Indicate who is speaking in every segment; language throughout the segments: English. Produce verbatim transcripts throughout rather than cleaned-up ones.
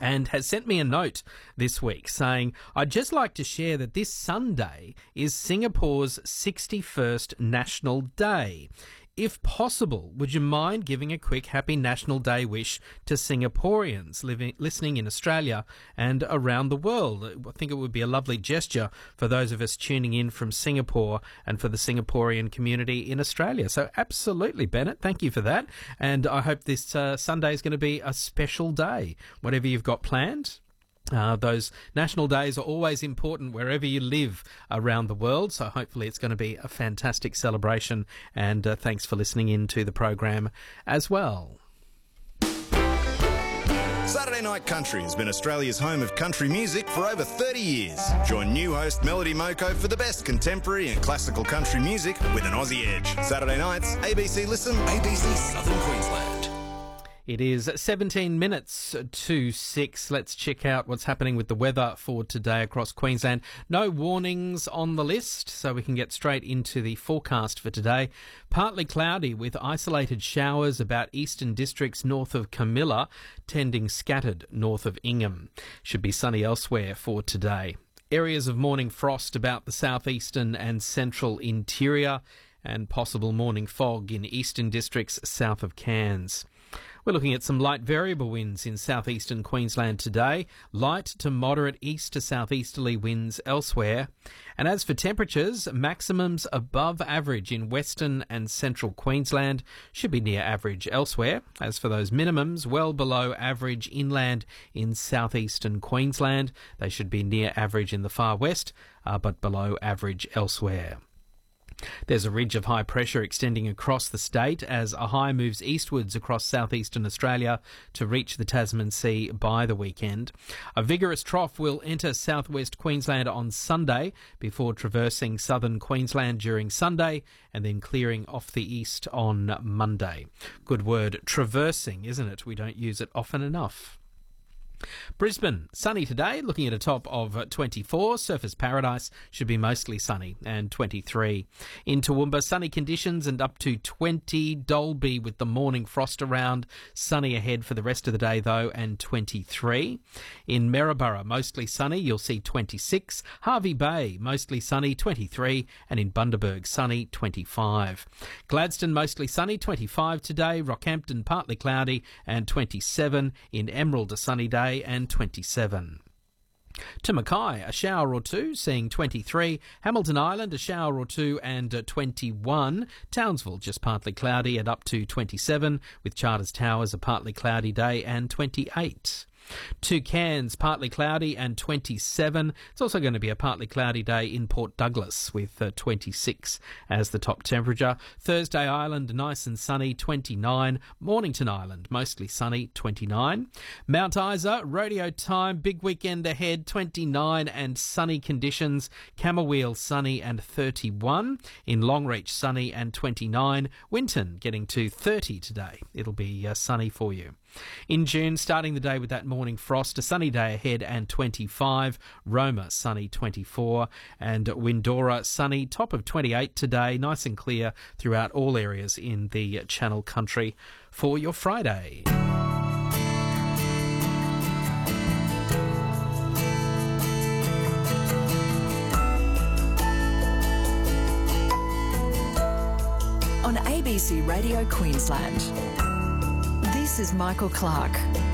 Speaker 1: and has sent me a note this week saying, I'd just like to share that this Sunday is Singapore's sixty-first National Day. If possible, would you mind giving a quick Happy National Day wish to Singaporeans living, listening in Australia and around the world? I think it would be a lovely gesture for those of us tuning in from Singapore and for the Singaporean community in Australia. So absolutely, Bennett, thank you for that. And I hope this uh, Sunday is going to be a special day. Whatever you've got planned, Uh, those national days are always important wherever you live around the world, so hopefully it's going to be a fantastic celebration, and uh, thanks for listening in to the program as well.
Speaker 2: Saturday Night Country has been Australia's home of country music for over thirty years. Join new host Melody Moko for the best contemporary and classical country music with an Aussie edge. Saturday nights, A B C Listen, A B C Southern Queensland.
Speaker 1: It is seventeen minutes to six. Let's check out what's happening with the weather for today across Queensland. No warnings on the list, so we can get straight into the forecast for today. Partly cloudy with isolated showers about eastern districts north of Camilla, tending scattered north of Ingham. Should be sunny elsewhere for today. Areas of morning frost about the southeastern and central interior, and possible morning fog in eastern districts south of Cairns. We're looking at some light variable winds in southeastern Queensland today, light to moderate east to southeasterly winds elsewhere. And as for temperatures, maximums above average in western and central Queensland, should be near average elsewhere. As for those minimums, well below average inland in southeastern Queensland, they should be near average in the far west, uh, but below average elsewhere. There's a ridge of high pressure extending across the state as a high moves eastwards across southeastern Australia to reach the Tasman Sea by the weekend. A vigorous trough will enter southwest Queensland on Sunday before traversing southern Queensland during Sunday and then clearing off the east on Monday. Good word, traversing, isn't it? We don't use it often enough. Brisbane, sunny today, looking at a top of twenty-four. Surfers Paradise should be mostly sunny, and twenty-three. In Toowoomba, sunny conditions and up to twenty. Dalby with the morning frost around. Sunny ahead for the rest of the day, though, and twenty-three. In Maryborough, mostly sunny, you'll see twenty-six. Hervey Bay, mostly sunny, twenty-three. And in Bundaberg, sunny, twenty-five. Gladstone, mostly sunny, twenty-five today. Rockhampton, partly cloudy, and twenty-seven. In Emerald, a sunny day, and twenty-seven. To Mackay, a shower or two, seeing twenty-three. Hamilton Island, a shower or two, and uh, twenty-one. Townsville, just partly cloudy and up to twenty-seven, with Charters Towers, a partly cloudy day, and twenty-eight. To Cairns, partly cloudy and twenty-seven. It's also going to be a partly cloudy day in Port Douglas with uh, twenty-six as the top temperature. Thursday Island, nice and sunny, twenty-nine. Mornington Island, mostly sunny, twenty-nine. Mount Isa, rodeo time, big weekend ahead, twenty-nine and sunny conditions. Camberwell, sunny and thirty-one. In Longreach, sunny and twenty-nine. Winton, getting to thirty today. It'll be uh, sunny for you. In June, starting the day with that morning frost, a sunny day ahead and twenty-five. Roma, sunny, twenty-four. And Windora, sunny, top of twenty-eight today. Nice and clear throughout all areas in the Channel Country for your Friday.
Speaker 3: On A B C Radio Queensland, this is Michael Clark.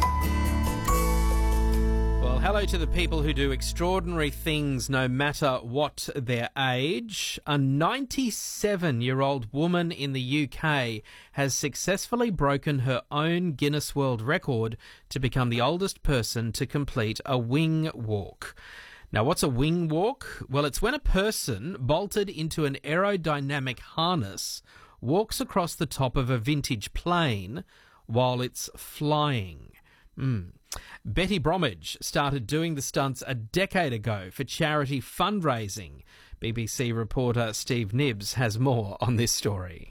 Speaker 1: Well, hello to the people who do extraordinary things no matter what their age. A ninety-seven-year-old woman in the U K has successfully broken her own Guinness World Record to become the oldest person to complete a wing walk. Now, what's a wing walk? Well, it's when a person, bolted into an aerodynamic harness, walks across the top of a vintage plane while it's flying. Mm. Betty Bromwich started doing the stunts a decade ago for charity fundraising. B B C reporter Steve Nibbs has more on this story.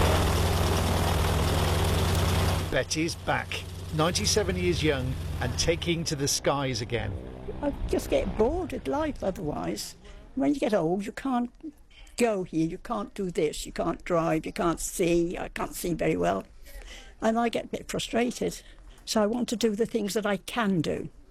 Speaker 4: Betty's back, ninety-seven years young and taking to the skies again.
Speaker 5: I just get bored of life otherwise. When you get old, you can't go here, you can't do this, you can't drive, you can't see. I can't see very well. And I get a bit frustrated. So I want to do the things that I can do.